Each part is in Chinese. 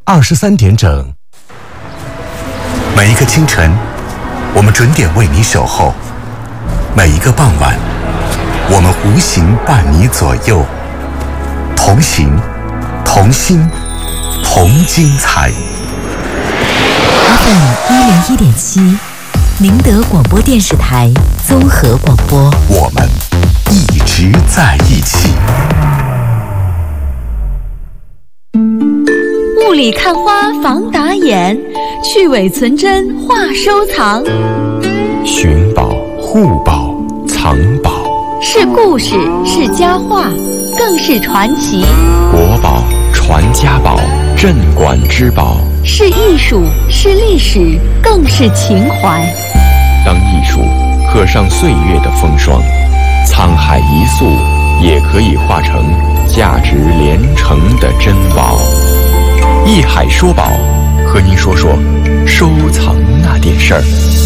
23点整。每一个清晨，我们准点为你守候；每一个傍晚，我们无形伴你左右。同行，同心，同精彩。 FM 101.7，宁德广播电视台综合广播。 我们一直在一起。 雾里看花防打眼，去伪存真话收藏。 寻宝、护宝、藏宝， 是故事，是佳话，更是传奇。 国宝、传家宝，镇馆之宝， 是艺术，是历史，更是情怀。 当艺术刻上岁月的风霜，沧海一粟也可以化成价值连城的珍宝。艺海说宝，和您说说收藏那点事儿。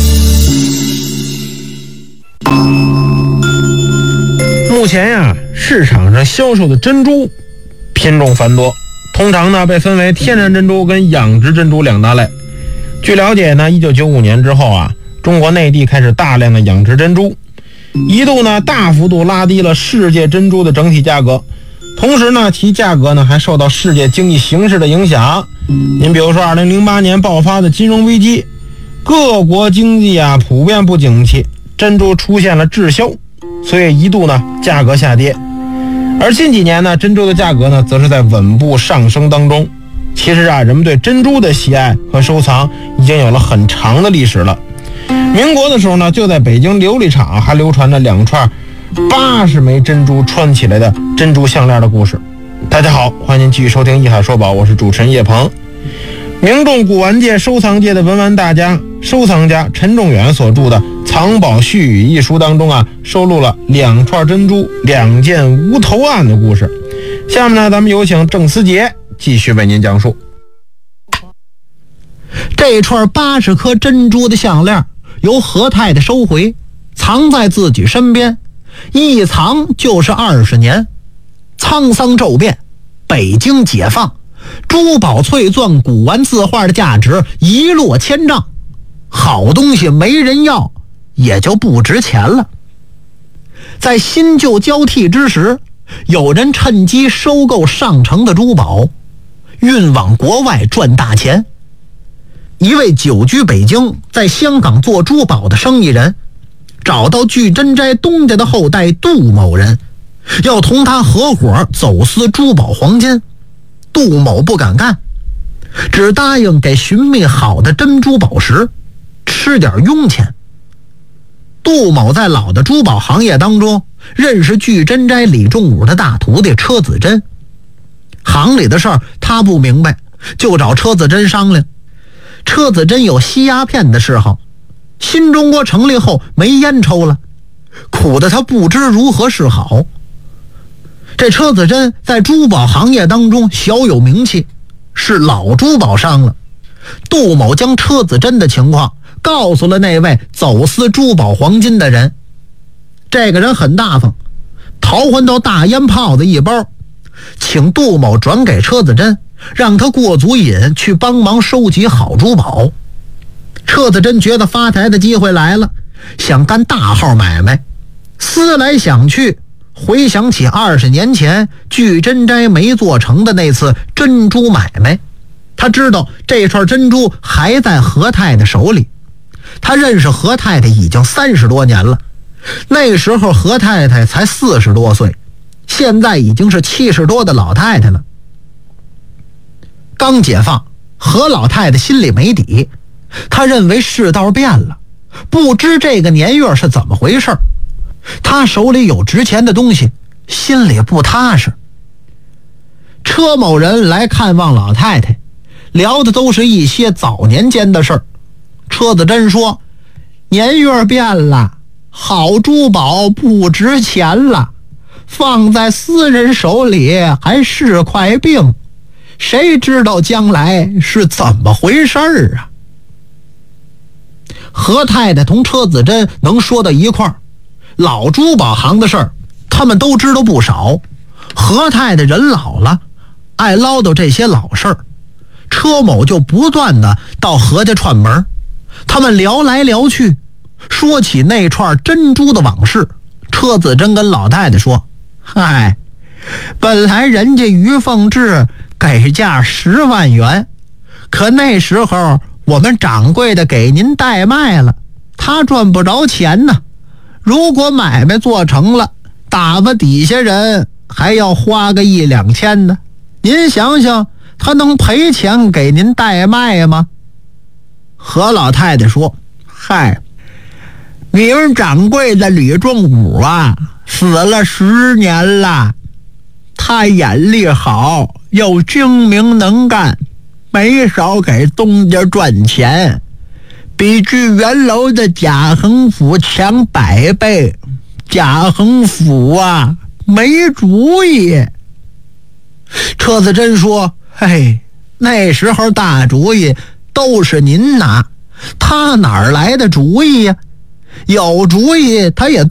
目前呀，市场上销售的珍珠品种繁多，通常呢被分为天然珍珠跟养殖珍珠两大类。据了解呢，1995年之后啊，中国内地开始大量的养殖珍珠，一度呢大幅度拉低了世界珍珠的整体价格。同时呢，其价格呢还受到世界经济形势的影响。您比如说2008年爆发的金融危机，各国经济啊普遍不景气，珍珠出现了滞销，所以一度呢价格下跌。而近几年呢，珍珠的价格呢则是在稳步上升当中。其实啊，人们对珍珠的喜爱和收藏已经有了很长的历史了。民国的时候呢，就在北京琉璃厂还流传着2串80枚珍珠穿起来的珍珠项链的故事。大家好，欢迎您继续收听《艺海说宝》，我是主持人叶鹏。名重古玩界、收藏界的文玩大家、收藏家陈仲远所著的《藏宝絮语》一书当中啊，收录了2串珍珠、2件无头案的故事。下面呢，咱们有请郑思杰继续为您讲述。 这串80颗珍珠的项链由何太太收回，藏在自己身边，一藏就是20年。沧桑骤变，北京解放，珠宝翠钻古玩字画的价值一落千丈，好东西没人要，也就不值钱了。在新旧交替之时，有人趁机收购上乘的珠宝，运往国外赚大钱。一位久居北京，在香港做珠宝的生意人，找到聚珍斋东家的后代杜某人，要同他合伙走私珠宝黄金。杜某不敢干，只答应给寻觅好的珍珠宝石，吃点佣钱。杜某在老的珠宝行业当中认识聚珍斋李仲武的大徒弟车子珍，行里的事儿他不明白，就找车子珍商量。车子珍有吸鸦片的嗜好，新中国成立后没烟抽了，苦得他不知如何是好。这车子珍在珠宝行业当中小有名气，是老珠宝商了。杜某将车子珍的情况告诉了那位走私珠宝黄金的人，这个人很大方，淘换到大烟泡子一包，请杜某转给车子珍，让他过足瘾去帮忙收集好珠宝。车子珍觉得发财的机会来了，想干大号买卖，思来想去，回想起20年前聚珍斋没做成的那次珍珠买卖，他知道这串珍珠还在何太太手里。他认识何太太已经30多年了，那时候何太太才40多岁，现在已经是70多的老太太了。刚解放，何老太太心里没底，她认为世道变了，不知这个年月是怎么回事，她手里有值钱的东西，心里不踏实。车某人来看望老太太，聊的都是一些早年间的事儿。车子珍说，年月变了，好珠宝不值钱了，放在私人手里还是块病，谁知道将来是怎么回事儿啊？何太太同车子珍能说到一块儿，老珠宝行的事儿他们都知道不少。何太太人老了，爱唠叨这些老事儿， 车某就不断的到何家串门，他们聊来聊去，说起那串珍珠的往事。车子真跟老太太说：“嗨，本来人家于凤至给价10万元，可那时候我们掌柜的给您代卖了，他赚不着钱呢。如果买卖做成了，打发底下人还要花个1、2千呢。您想想，他能赔钱给您代卖吗？”何老太太说：“嗨，你们掌柜的吕仲武啊，死了10年了。他眼力好，又精明能干，没少给东家赚钱，比聚源楼的贾恒甫强100倍。贾恒甫啊，没主意。”车子真说：“嘿，那时候大主意都是您拿，他哪儿来的主意呀？有主意他也